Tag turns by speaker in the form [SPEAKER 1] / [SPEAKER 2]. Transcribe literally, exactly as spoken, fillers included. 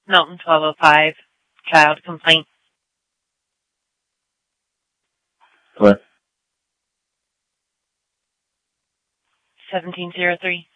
[SPEAKER 1] Milton twelve oh five, child complaint.
[SPEAKER 2] What?
[SPEAKER 1] seventeen oh three.